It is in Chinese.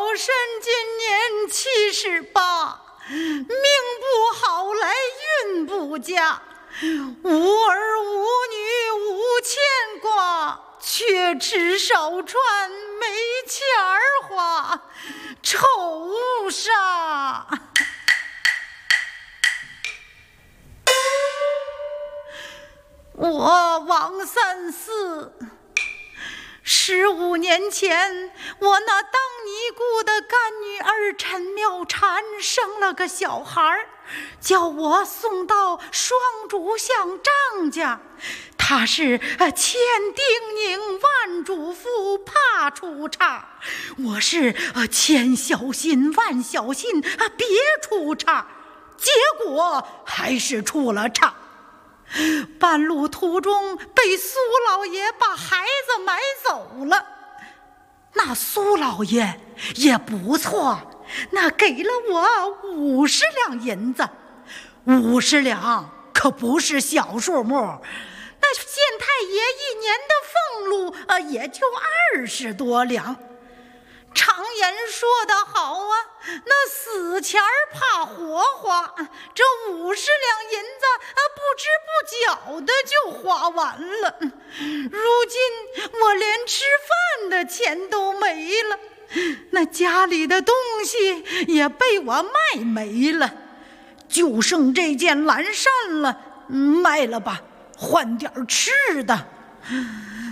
身今年78，命不好来运不佳，无儿无女无牵挂，却吃少穿没钱儿花，愁啥？我王三四15年前，我那当尼姑的干女儿陈妙婵生了个小孩，叫我送到双竹巷张家。他是千叮咛万嘱咐，怕出岔。我是千小心万小心，别出岔。结果还是出了岔。半路途中被苏老爷把孩子买走了。那苏老爷也不错，那给了我50两银子。50两可不是小数目，那县太爷1年的俸禄也就20多两。常言说得好啊，那死钱怕活花，这50两银子不知不觉的就花完了。如今我连吃饭的钱都没了，那家里的东西也被我卖没了，就剩这件蓝衫了，卖了吧，换点吃的。